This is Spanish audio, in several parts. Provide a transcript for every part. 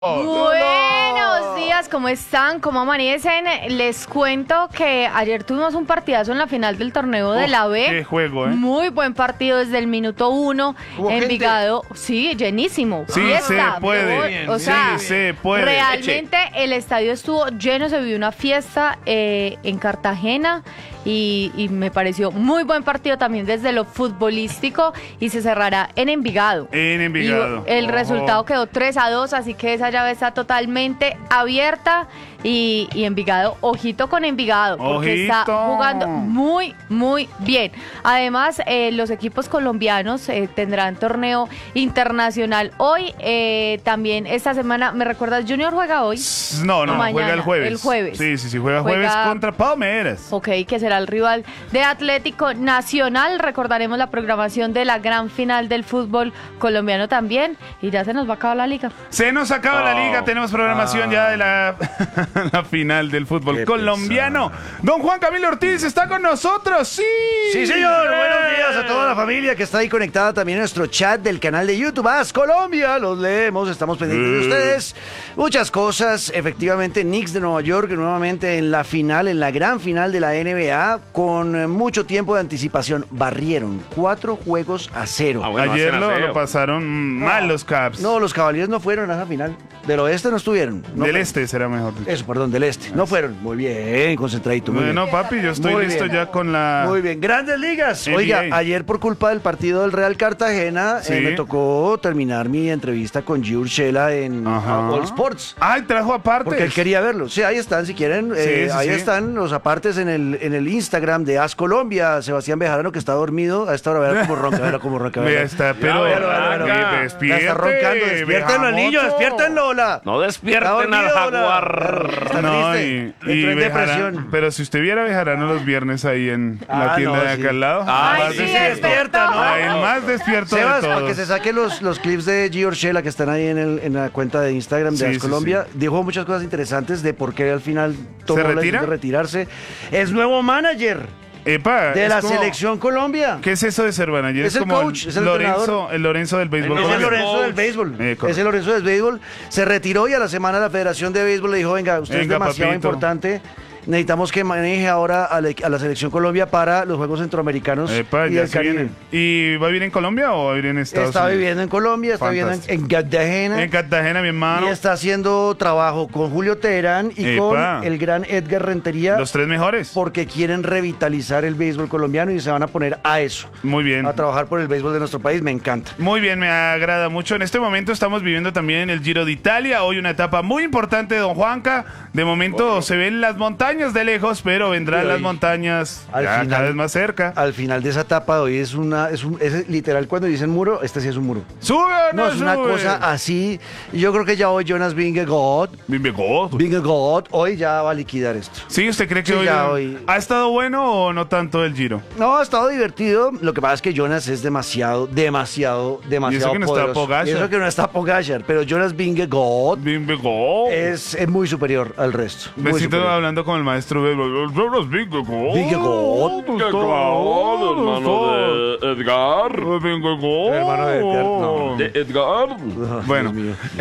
Buenos días, ¿cómo están? ¿Cómo amanecen? Les cuento que ayer tuvimos un partidazo en la final del torneo de la B. Qué juego, Muy buen partido desde el minuto 1. Envigado, sí, llenísimo. Sí, Fiesta, se puede. O sea, sí, se puede. realmente el estadio estuvo lleno, se vivió una fiesta en Cartagena. Y me pareció muy buen partido también desde lo futbolístico y se cerrará en Envigado. En Envigado. Y el resultado quedó 3-2, así que esa llave está totalmente abierta y Envigado, ojito con Envigado, porque está jugando muy, muy bien. Además, los equipos colombianos tendrán torneo internacional hoy, también esta semana. ¿Me recuerdas? ¿Junior juega hoy? No, Mañana, juega el jueves. El jueves. Sí, juega jueves contra Palmeiras. Ok, que será el rival de Atlético Nacional. Recordaremos la programación de la gran final del fútbol colombiano también. Y ya se nos va a acabar la liga. Se nos acaba la liga, tenemos programación ya de la final del fútbol colombiano. Don Juan Camilo Ortiz está con nosotros, sí. Sí, señor. Buenos días a toda la familia que está ahí conectada también en nuestro chat del canal de YouTube. ¡As Colombia! Los leemos, estamos pendientes de ustedes. Muchas cosas. Efectivamente, Knicks de Nueva York nuevamente en la final, en la gran final de la NBA, con mucho tiempo de anticipación. Barrieron 4-0. Bueno, ayer lo pasaron mal los Caps. No, los Cavaliers no fueron a esa final. Del oeste no estuvieron. Del este será mejor. Eso, perdón, del este. No fueron. Muy bien, concentradito. Bueno, papi, yo estoy listo ya con la... Muy bien, grandes ligas. NBA. Oiga, ayer por culpa del partido del Real Cartagena, me tocó terminar mi entrevista con Gio Urshela en All Sports. Ay, trajo aparte. Porque él quería verlo. Sí, ahí están, si quieren. Ahí están los apartes en el Instagram de As Colombia. Sebastián Bejarano, que está dormido. A esta hora, verá cómo ronca. Vea, está, pero... Despierte. Está roncando. Despiértenlo al niño, despiértenlo. No despierten al jaguar. No, y Bejarano, pero si usted viera a Bejarano los viernes ahí en la tienda de acá al lado. Ay, sí, despierta, ¿no? El más despierto Sebas, de todos. para que se saque los clips de Gio Urshela que están ahí en la cuenta de Instagram de As Colombia. Dijo muchas cosas interesantes de por qué al final tomó la decisión de retirarse. Es nuevo manager. Epa, de la selección Colombia. ¿Qué es eso de ser manager? Es el como coach, es el el Lorenzo del béisbol. Es el Lorenzo del béisbol. Es el Lorenzo del béisbol. Se retiró y a la semana la Federación de Béisbol le dijo, venga, usted es demasiado importante. Necesitamos que maneje ahora a la selección Colombia para los Juegos Centroamericanos y del Caribe. ¿Y va a vivir en Colombia o va a vivir en Estados Unidos? Está viviendo en Colombia, está viviendo en Cartagena. En Cartagena, mi hermano. Y está haciendo trabajo con Julio Teherán y con el gran Edgar Rentería. Los tres mejores. Porque quieren revitalizar el béisbol colombiano y se van a poner a eso. Muy bien. A trabajar por el béisbol de nuestro país, me encanta. Muy bien, me agrada mucho. En este momento estamos viviendo también el Giro de Italia. Hoy una etapa muy importante de Don Juanca. De momento se ven las montañas de lejos, pero vendrán las montañas cada vez más cerca. Al final de esa etapa de hoy es literal cuando dicen muro, este sí es un muro. ¡Sube! No, es una cosa así. Yo creo que ya hoy Jonas Vingegaard hoy ya va a liquidar esto. ¿Sí? ¿Usted cree que hoy ha estado bueno o no tanto el Giro? No, ha estado divertido. Lo que pasa es que Jonas es demasiado y eso que no poderoso. Está Pogacar. Y eso que no está Pogacar, pero Jonas Vingegaard es muy superior al resto. Me siento hablando con el maestro Hermano de Edgar. Hermano de Edgar, no. De Edgar. Bueno,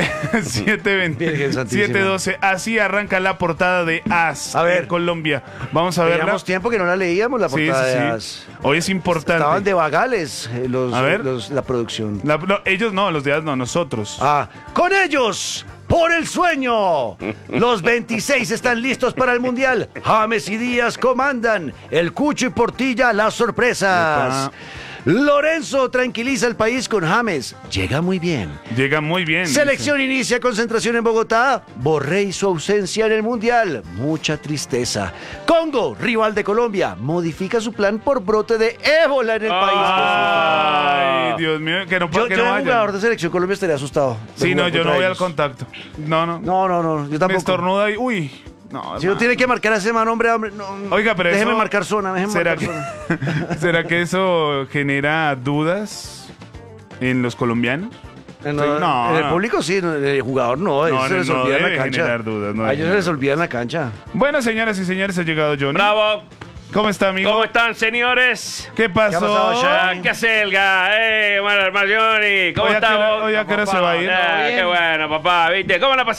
7:12. Así arranca la portada de As. A ver, Colombia. Vamos a ver. Teníamos tiempo que no la leíamos, la portada de As. Hoy es importante. Estaban de vagales la producción. Ellos no, los de As no, nosotros. Con ellos. Por el sueño. Los 26 están listos para el Mundial. James y Díaz comandan. El Cucho y Portilla las sorpresas. Lorenzo tranquiliza el país con James. Llega muy bien. Selección inicia concentración en Bogotá. Borré y su ausencia en el Mundial. Mucha tristeza. Congo, rival de Colombia, modifica su plan por brote de ébola en el país. Ay, Dios mío, que no yo un jugador de selección Colombia estaría asustado. Sí, no, yo no voy al contacto. No, yo tampoco. Me estornuda y uy. No, si no tiene que marcar a ese man, hombre, no. Oiga, pero déjeme marcar zona, ¿Será que eso genera dudas en los colombianos? En el público sí, el jugador no, ellos se les olvida en la cancha. Dudas, a ellos se les olvida en la cancha. Bueno, señoras y señores, ha llegado Johnny. ¡Bravo! ¿Cómo está, amigo? ¿Cómo están, señores? ¿Qué pasó? ¿Qué ha pasado, Sean? ¿Qué hace el Buenas, Marjorie. ¿Cómo estás vos? Hoy a qué hora se va a ir. Qué bueno, papá. ¿Viste? ¿Cómo la